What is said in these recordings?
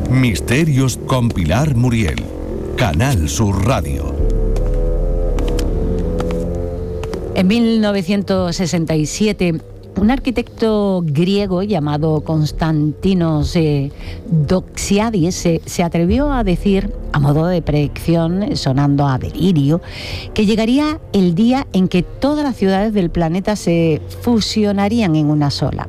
Misterios con Pilar Muriel. Canal Sur Radio. En 1967, un arquitecto griego llamado Konstantinos Doxiadis se atrevió a decir, a modo de predicción, sonando a delirio, que llegaría el día en que todas las ciudades del planeta se fusionarían en una sola.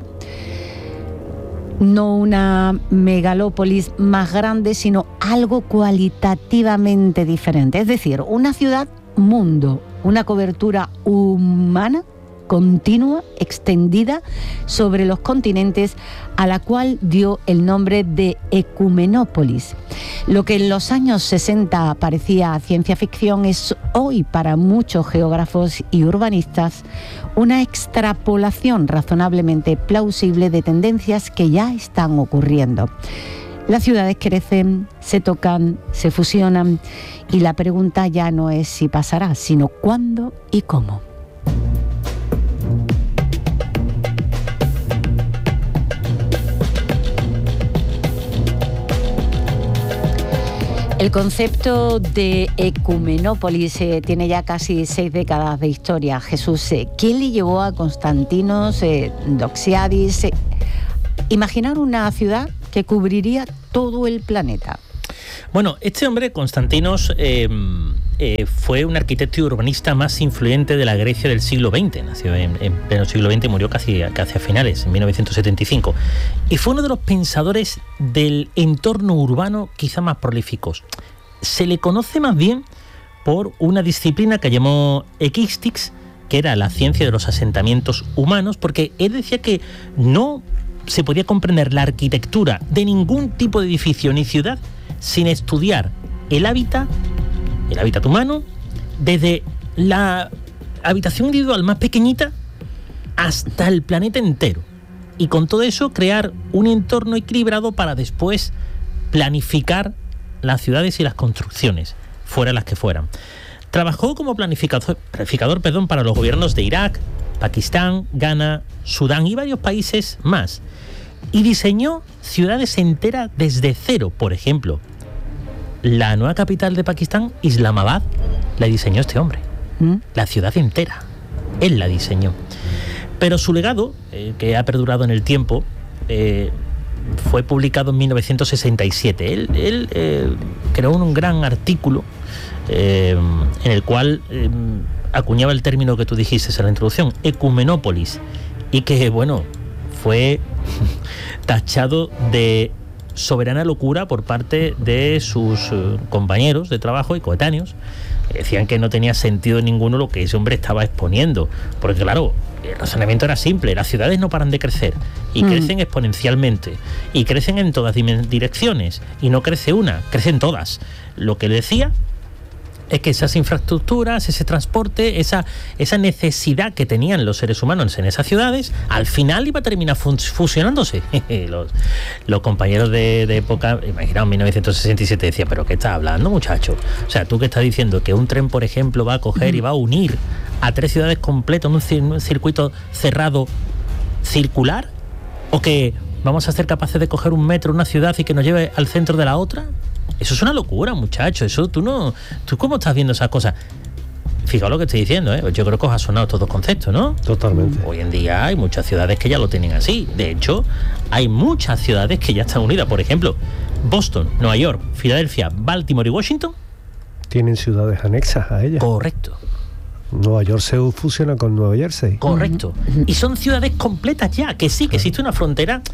No una megalópolis más grande, sino algo cualitativamente diferente. Es decir, una ciudad-mundo, una cobertura humana continua, extendida sobre los continentes, a la cual dio el nombre de Ecumenópolis. Lo que en los años 60 parecía ciencia ficción es hoy para muchos geógrafos y urbanistas una extrapolación razonablemente plausible de tendencias que ya están ocurriendo. Las ciudades crecen, se tocan, se fusionan y la pregunta ya no es si pasará, sino cuándo y cómo. El concepto de Ecumenópolis tiene ya casi 6 décadas de historia. Jesús, ¿quién le llevó a Konstantinos Doxiadis imaginar una ciudad que cubriría todo el planeta? Bueno, este hombre, Konstantinos, fue un arquitecto y urbanista más influyente de la Grecia del siglo XX. Nació en pleno siglo XX y murió casi a finales, en 1975. Y fue uno de los pensadores del entorno urbano quizá más prolíficos. Se le conoce más bien por una disciplina que llamó Equistics, que era la ciencia de los asentamientos humanos, porque él decía que no se podía comprender la arquitectura de ningún tipo de edificio ni ciudad sin estudiar el hábitat humano, desde la habitación individual más pequeñita hasta el planeta entero. Y con todo eso crear un entorno equilibrado para después planificar las ciudades y las construcciones, fueran las que fueran. Trabajó como planificador para los gobiernos de Irak, Pakistán, Ghana, Sudán y varios países más. Y diseñó ciudades enteras desde cero. Por ejemplo, la nueva capital de Pakistán, Islamabad, la diseñó este hombre. La ciudad entera. Él la diseñó. Pero su legado, que ha perdurado en el tiempo, fue publicado en 1967. Él creó un gran artículo en el cual acuñaba el término que tú dijiste en la introducción, Ecumenópolis, y que, bueno, fue tachado de soberana locura por parte de sus compañeros de trabajo y coetáneos. Decían que no tenía sentido ninguno lo que ese hombre estaba exponiendo, porque claro, el razonamiento era simple: las ciudades no paran de crecer y crecen exponencialmente y crecen en todas direcciones, y no crece una, crecen todas. Lo que le decía es que esas infraestructuras, ese transporte, esa necesidad que tenían los seres humanos en esas ciudades, al final iba a terminar fusionándose. Los compañeros de época, imaginaos, en 1967, decían, ¿pero qué estás hablando, muchacho? O sea, ¿tú qué estás diciendo? ¿Que un tren, por ejemplo, va a coger y va a unir a 3 ciudades completas en un circuito cerrado circular? ¿O que vamos a ser capaces de coger un metro, una ciudad, y que nos lleve al centro de la otra? Eso es una locura, muchacho. Eso ¿Tú cómo estás viendo esas cosas? Fijaos lo que estoy diciendo, ¿eh? Yo creo que os ha sonado estos dos conceptos, ¿no? Totalmente. Hoy en día hay muchas ciudades que ya lo tienen así. De hecho, hay muchas ciudades que ya están unidas. Por ejemplo, Boston, Nueva York, Filadelfia, Baltimore y Washington tienen ciudades anexas a ellas. Correcto. Nueva York se fusiona con Nueva Jersey. Correcto. Y son ciudades completas ya, que sí, que existe una frontera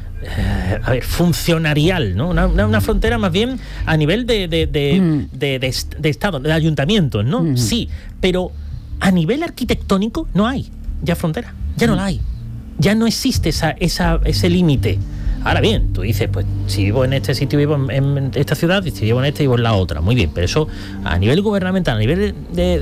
funcionarial, ¿no? Una frontera más bien a nivel de estado, de ayuntamientos, ¿no? Sí, pero a nivel arquitectónico no hay ya frontera, ya no la hay, ya no existe ese límite. Ahora bien, tú dices, pues si vivo en este sitio, vivo en esta ciudad, y si vivo en esta, vivo en la otra, muy bien, pero eso a nivel gubernamental, a nivel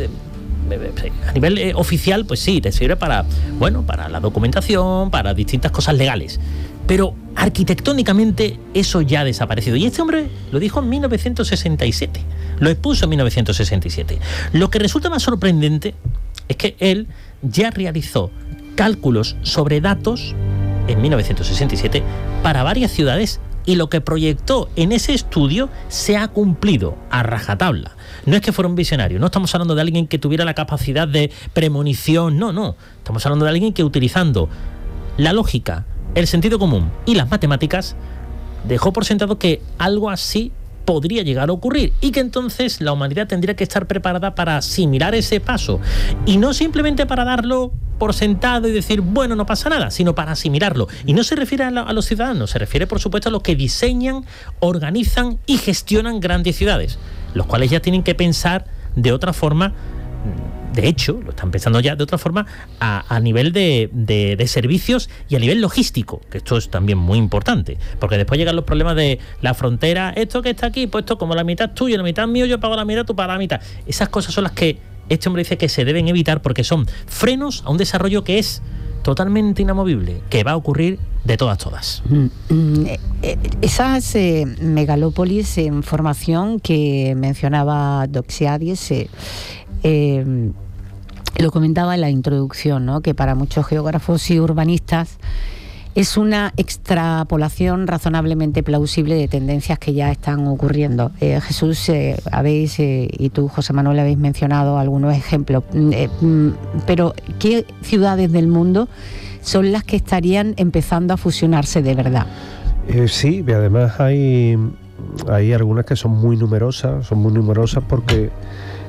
oficial, pues sí, te sirve para la documentación, para distintas cosas legales. Pero arquitectónicamente eso ya ha desaparecido. Y este hombre lo dijo en 1967, lo expuso en 1967. Lo que resulta más sorprendente es que él ya realizó cálculos sobre datos en 1967 para varias ciudades y lo que proyectó en ese estudio se ha cumplido a rajatabla. No es que fuera un visionario, no estamos hablando de alguien que tuviera la capacidad de premonición, no. Estamos hablando de alguien que, utilizando la lógica, el sentido común y las matemáticas, dejó por sentado que algo así podría llegar a ocurrir y que entonces la humanidad tendría que estar preparada para asimilar ese paso, y no simplemente para darlo por sentado y decir, bueno, no pasa nada, sino para asimilarlo. Y no se refiere a los ciudadanos, se refiere por supuesto a los que diseñan, organizan y gestionan grandes ciudades, los cuales ya tienen que pensar de otra forma. De hecho, lo están pensando ya de otra forma a nivel de servicios y a nivel logístico, que esto es también muy importante, porque después llegan los problemas de la frontera, esto que está aquí, pues esto como la mitad es tuyo, la mitad es mío, yo pago la mitad, tú pagas la mitad. Esas cosas son las que este hombre dice que se deben evitar, porque son frenos a un desarrollo que es totalmente inamovible, que va a ocurrir de todas. Esas megalópolis en formación que mencionaba Doxiadis, lo comentaba en la introducción, ¿no? Que para muchos geógrafos y urbanistas es una extrapolación razonablemente plausible de tendencias que ya están ocurriendo. Jesús, habéis, y tú, José Manuel, habéis mencionado algunos ejemplos, pero ¿qué ciudades del mundo son las que estarían empezando a fusionarse de verdad? Sí, y además hay algunas que son muy numerosas porque